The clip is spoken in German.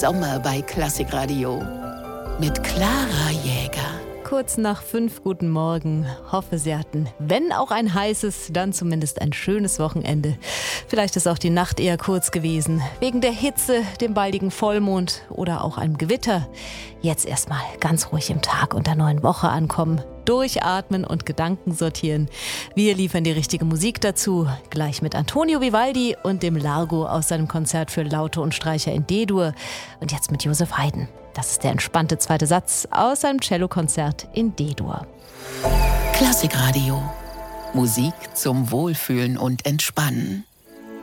Sommer bei Klassikradio mit Clara Jäger. Kurz nach 5, guten Morgen. Hoffe, Sie hatten, wenn auch ein heißes, dann zumindest ein schönes Wochenende. Vielleicht ist auch die Nacht eher kurz gewesen. Wegen der Hitze, dem baldigen Vollmond oder auch einem Gewitter. Jetzt erstmal ganz ruhig im Tag und der neuen Woche ankommen. Durchatmen und Gedanken sortieren. Wir liefern die richtige Musik dazu. Gleich mit Antonio Vivaldi und dem Largo aus seinem Konzert für Laute und Streicher in D-Dur. Und jetzt mit Joseph Haydn. Das ist der entspannte zweite Satz aus seinem Cellokonzert in D-Dur. Klassikradio. Musik zum Wohlfühlen und Entspannen.